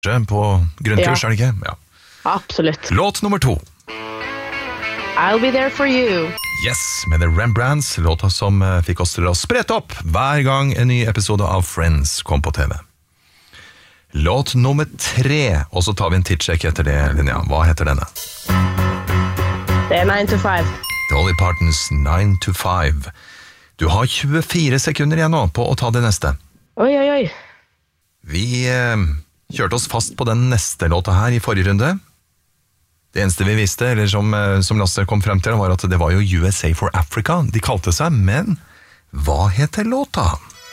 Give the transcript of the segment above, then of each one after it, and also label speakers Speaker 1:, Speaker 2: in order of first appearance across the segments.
Speaker 1: På grunnkurs, det ikke? Ja.
Speaker 2: Absolutt.
Speaker 1: Låt nummer 2.
Speaker 2: I'll be there for you.
Speaker 1: Yes, med The Rembrandts, låta som fikk oss til å sprette opp hver gang en ny episode av Friends kom på TV. Låt nummer 3, og så tar vi en tidssjekk etter det, Linnea. Hva heter denne?
Speaker 2: Det 9 to 5.
Speaker 1: Dolly Partons 9 to 5. Du har 24 sekunder igjen nå på å ta det neste.
Speaker 2: Oi, oi, oi.
Speaker 1: Vi kjørte oss fast på den neste låta her i forrige runde. Det eneste vi visste, eller som Lasse kom frem til, var at det var jo USA for Africa de kalte seg, men hva heter låta?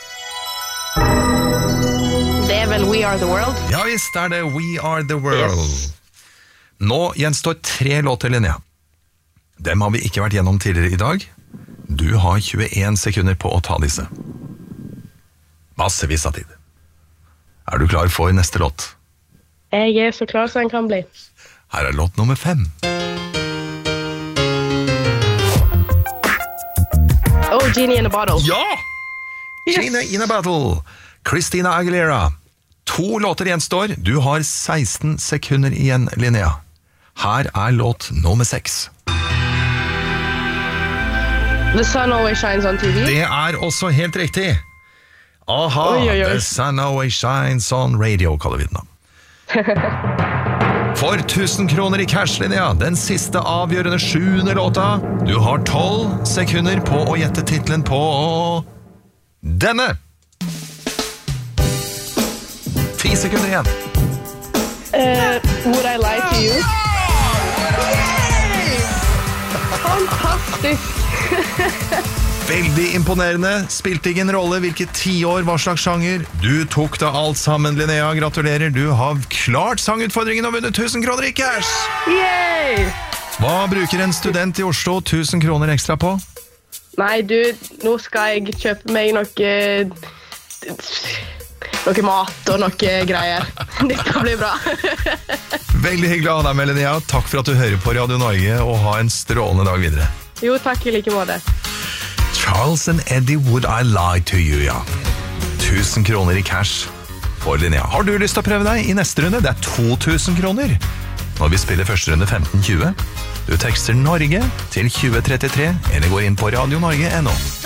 Speaker 2: Det vel We Are The World?
Speaker 1: Ja visst det We Are The World. Yes. Nå gjenstår 3 låter, Linnea. Dem har vi ikke vært gjennom tidligere i dag. Du har 21 sekunder på å ta disse. Massevis av tid. Er du klar for neste låt?
Speaker 2: Jeg så klar som jeg kan bli.
Speaker 1: Her låt nummer 5.
Speaker 2: Oh, Genie in a Bottle.
Speaker 1: Ja!
Speaker 2: Yes.
Speaker 1: Genie in a Bottle. Christina Aguilera. 2 låter gjenstår. Du har 16 sekunder igjen, Linnea. Her låt nummer 6.
Speaker 2: The Sun Always Shines on TV.
Speaker 1: Det også helt riktig. Aha,
Speaker 2: oi, oi, oi.
Speaker 1: The Sun Always Shines on Radio, kaller vi den da. For 1000 kroner i cash, Linnea, den siste avgjørende 7. låta. Du har 12 sekunder på å gjette titlen på denne. 10 sekunder igjen.
Speaker 2: Would I Lie to You? Fantastisk.
Speaker 1: Veldig imponerende. Spilte ingen rolle hvilket tiår, hva slags sjanger. Du tok det alt sammen, Linnea. Gratulerer. Du har klart sangutfordringen og vunnet 1000 kroner i cash.
Speaker 2: Yay!
Speaker 1: Hva bruker en student i Oslo 1000 kroner ekstra på?
Speaker 2: Nei, du, nå skal jeg kjøpe meg noe mat og noe greier. Dette blir bra.
Speaker 1: Veldig hyggelig å ha deg med, Linnea. Takk for at du hører på Radio Norge, og ha en strålende dag videre.
Speaker 2: Jo, takk i like måte.
Speaker 1: Charles and Eddie, Would I Lie to You, ja. 1000 kroner i cash for Linnea. Har du lyst til å prøve deg i neste runde? Det 2000 kroner. Når vi spiller første runde 15-20. Du tekster Norge til 2033, eller går inn på radionorge.no.